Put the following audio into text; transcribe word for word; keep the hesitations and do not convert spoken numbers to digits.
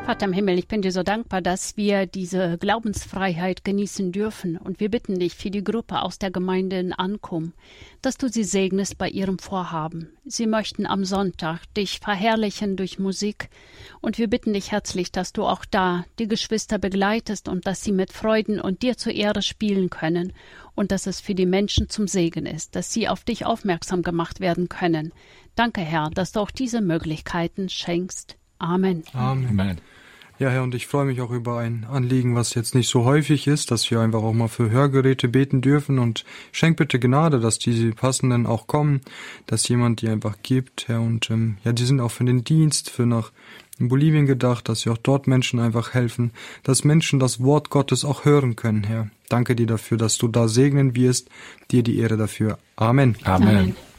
Vater im Himmel, ich bin dir so dankbar, dass wir diese Glaubensfreiheit genießen dürfen. Und wir bitten dich für die Gruppe aus der Gemeinde in Ankum, dass du sie segnest bei ihrem Vorhaben. Sie möchten am Sonntag dich verherrlichen durch Musik. Und wir bitten dich herzlich, dass du auch da die Geschwister begleitest und dass sie mit Freuden und dir zur Ehre spielen können. Und dass es für die Menschen zum Segen ist, dass sie auf dich aufmerksam gemacht werden können. Danke, Herr, dass du auch diese Möglichkeiten schenkst. Amen. Amen. Amen. Ja, Herr, und ich freue mich auch über ein Anliegen, was jetzt nicht so häufig ist, dass wir einfach auch mal für Hörgeräte beten dürfen, und schenk bitte Gnade, dass diese passenden auch kommen, dass jemand die einfach gibt, Herr, und ähm, ja, die sind auch für den Dienst, für nach Bolivien gedacht, dass sie auch dort Menschen einfach helfen, dass Menschen das Wort Gottes auch hören können, Herr. Danke dir dafür, dass du da segnen wirst, dir die Ehre dafür. Amen. Amen. Amen.